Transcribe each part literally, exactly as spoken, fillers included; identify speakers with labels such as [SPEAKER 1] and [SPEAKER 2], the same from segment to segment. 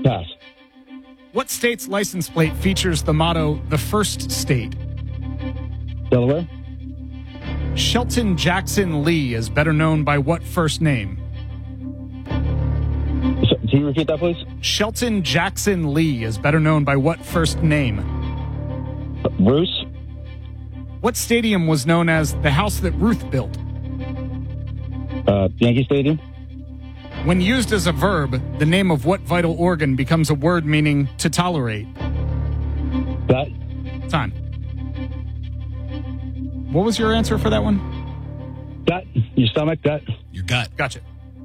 [SPEAKER 1] Pass.
[SPEAKER 2] What state's license plate features the motto, the first state?
[SPEAKER 1] Delaware.
[SPEAKER 2] Shelton Jackson Lee is better known by what first name?
[SPEAKER 1] So, can you repeat that, please?
[SPEAKER 2] Shelton Jackson Lee is better known by what first name?
[SPEAKER 1] Bruce.
[SPEAKER 2] What stadium was known as the house that Ruth built?
[SPEAKER 1] Uh, Yankee Stadium.
[SPEAKER 2] When used as a verb, the name of what vital organ becomes a word meaning to tolerate?
[SPEAKER 1] Gut.
[SPEAKER 2] Time. What was your answer for that one?
[SPEAKER 1] Gut. Your stomach. Gut.
[SPEAKER 3] Your gut.
[SPEAKER 2] Gotcha.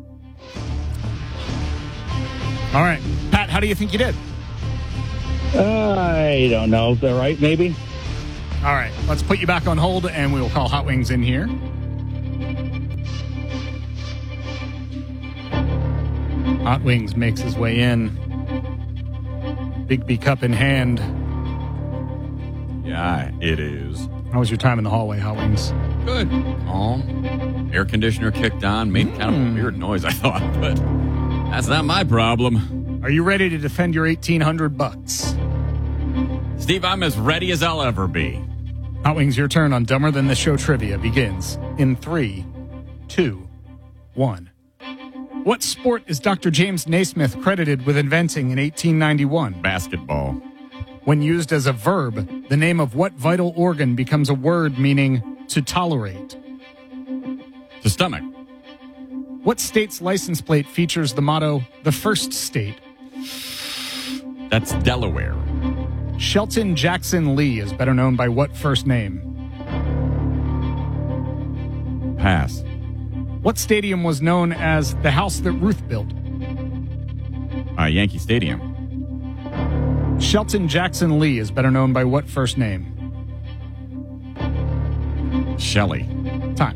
[SPEAKER 2] All right. Pat, how do you think you did?
[SPEAKER 1] Uh, I don't know. Is that right? Maybe.
[SPEAKER 2] All right. Let's put you back on hold, and we will call Hot Wings in here. Hot Wings makes his way in. Big B cup in hand.
[SPEAKER 4] Yeah, it is.
[SPEAKER 2] How was your time in the hallway, Hot Wings?
[SPEAKER 4] Good. Calm. Air conditioner kicked on. Made mm. kind of a weird noise, I thought, but that's not my problem.
[SPEAKER 2] Are you ready to defend your eighteen hundred bucks?
[SPEAKER 4] Steve, I'm as ready as I'll ever be.
[SPEAKER 2] Hot Wings, your turn on Dumber Than the Show trivia begins in three, two, one. What sport is Doctor James Naismith credited with inventing in eighteen ninety-one?
[SPEAKER 4] Basketball.
[SPEAKER 2] When used as a verb, the name of what vital organ becomes a word meaning to tolerate?
[SPEAKER 4] The stomach.
[SPEAKER 2] What state's license plate features the motto, the first state?
[SPEAKER 4] That's Delaware.
[SPEAKER 2] Shelton Jackson Lee is better known by what first name?
[SPEAKER 4] Pass.
[SPEAKER 2] What stadium was known as the house that Ruth built?
[SPEAKER 4] Uh, Yankee Stadium.
[SPEAKER 2] Shelton Jackson Lee is better known by what first name?
[SPEAKER 4] Shelley.
[SPEAKER 2] Time.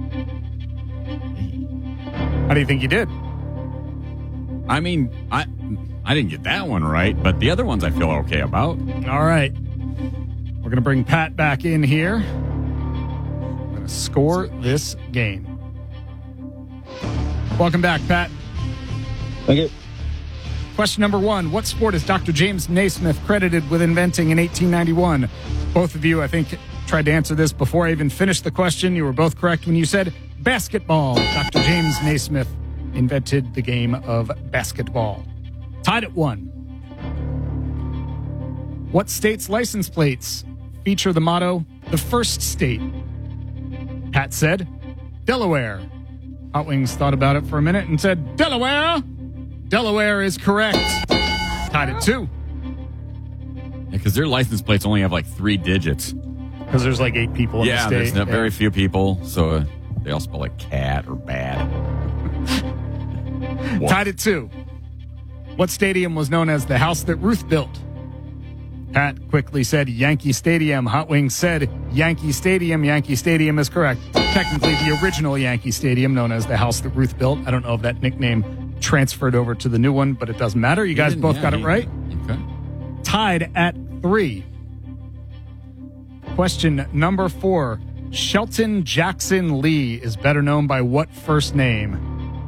[SPEAKER 2] How do you think you did?
[SPEAKER 4] I mean, I I didn't get that one right, but the other ones I feel okay about.
[SPEAKER 2] All right. We're going to bring Pat back in here. We're going to score this game. Welcome back, Pat.
[SPEAKER 1] Thank you.
[SPEAKER 2] Question number one. What sport is Doctor James Naismith credited with inventing in eighteen ninety-one? Both of you, I think, tried to answer this before I even finished the question. You were both correct when you said basketball. Doctor James Naismith invented the game of basketball. Tied at one. What state's license plates feature the motto, the first state? Pat said Delaware. Hot Wings thought about it for a minute and said Delaware. Delaware is correct. Tied at two.
[SPEAKER 4] Yeah, because their license plates only have like three digits.
[SPEAKER 2] Because there's like eight people in
[SPEAKER 4] yeah,
[SPEAKER 2] the state.
[SPEAKER 4] there's not
[SPEAKER 2] yeah.
[SPEAKER 4] very few people, so uh, they all spell like cat or bad.
[SPEAKER 2] Tied at two. What stadium was known as the house that Ruth built? Pat quickly said Yankee Stadium. Hot Wings said Yankee Stadium. Yankee Stadium is correct. Technically the original Yankee Stadium, known as the house that Ruth built. I don't know if that nickname transferred over to the new one, but it doesn't matter. You guys both
[SPEAKER 4] yeah,
[SPEAKER 2] got it
[SPEAKER 4] he,
[SPEAKER 2] right.
[SPEAKER 4] Okay.
[SPEAKER 2] Tied at three. Question number four. Shelton Jackson Lee is better known by what first name?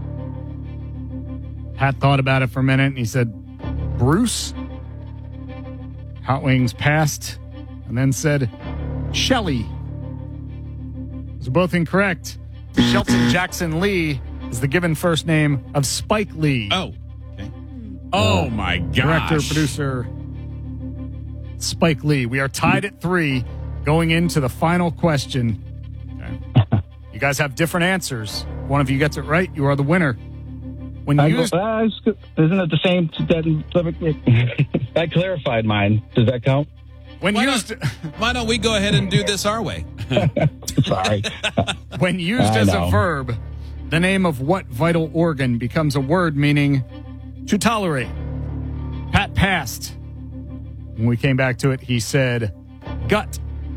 [SPEAKER 2] Pat thought about it for a minute and he said Bruce. Hot Wings passed and then said Shelley. Those are both incorrect. Shelton Jackson Lee is the given first name of Spike Lee.
[SPEAKER 4] Oh. Okay. Oh, my gosh.
[SPEAKER 2] Director, producer, Spike Lee. We are tied at three going into the final question. Okay. You guys have different answers. One of you gets it right, you are the winner. When
[SPEAKER 1] I
[SPEAKER 2] used,
[SPEAKER 1] go, uh, isn't it the same? That, that clarified mine. Does that count?
[SPEAKER 2] when
[SPEAKER 3] Why
[SPEAKER 2] used,
[SPEAKER 3] don't, why don't we go ahead and do this our way?
[SPEAKER 1] Sorry.
[SPEAKER 2] when used
[SPEAKER 1] I
[SPEAKER 2] as
[SPEAKER 1] know.
[SPEAKER 2] a verb, the name of what vital organ becomes a word meaning to tolerate? Pat passed. When we came back to it, he said gut.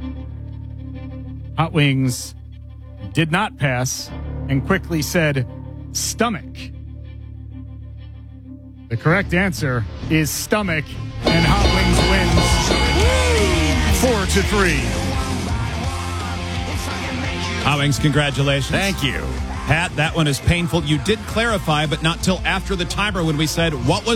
[SPEAKER 2] Hot Wings did not pass and quickly said stomach. The correct answer is stomach, and Hot Wings wins four to three.
[SPEAKER 3] Hot Wings, congratulations.
[SPEAKER 4] Thank you.
[SPEAKER 3] Pat, that one is painful. You did clarify, but not till after the timer when we said, what was